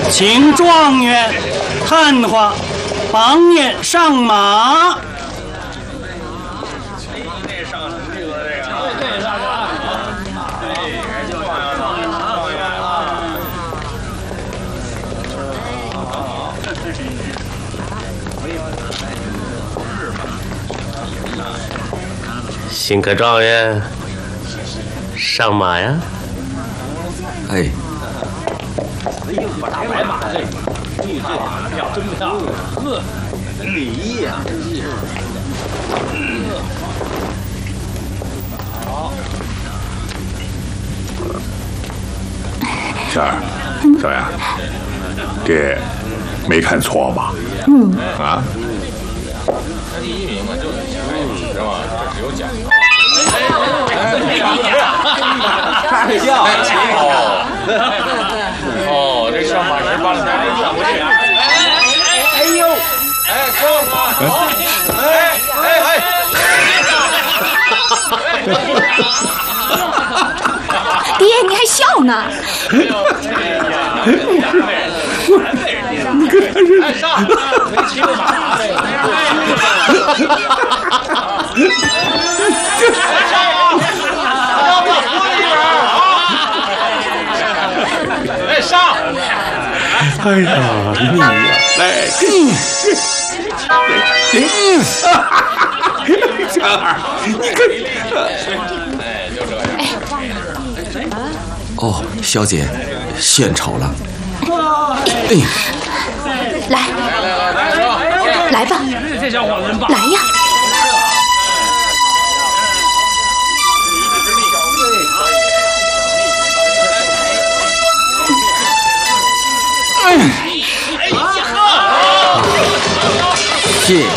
请状元探花榜眼上马。 新科状元上马呀！ 哎， 大白马这真漂亮，礼仪呀，好。 仙儿，小杨，这没看错吧？啊？ 他第一名啊，就是是吧？这只有奖。 开玩笑。 哦，这上马时扒拉台真上不去。 哎呦， 哎，上马，好， 爹，你还笑呢？ 你看这， 哎，上，没骑过马这个。哎，上！ 哎呀，你呀，来，仙儿，你看， 哎，就这样。 哦，小姐，献丑了。哎， 来吧， 这小伙子真棒。 来呀！ 谢